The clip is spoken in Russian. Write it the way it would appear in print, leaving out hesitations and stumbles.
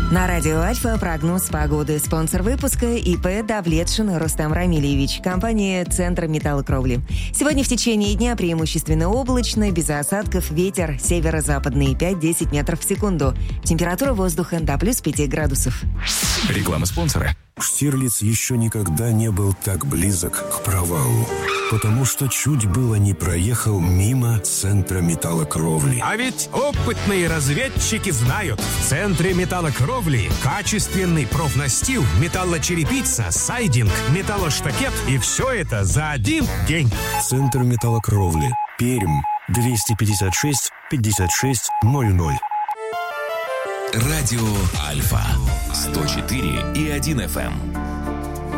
На радио «Альфа» прогноз погоды. Спонсор выпуска ИП Давлетшин Рустам Рамильевич. Компания «Центр металлокровли». Сегодня в течение дня преимущественно облачно, без осадков, ветер северо-западный 5-10 метров в секунду. Температура воздуха до плюс 5 градусов. Реклама спонсора. Штирлиц еще никогда не был так близок к провалу, потому что чуть было не проехал мимо Центра металлокровли. А ведь опытные разведчики знают, в Центре металлокровли качественный профнастил, металлочерепица, сайдинг, металлоштакет, и все это за один день. Центр металлокровли. Пермь. 256 56 00. Радио Альфа 104,1 FM.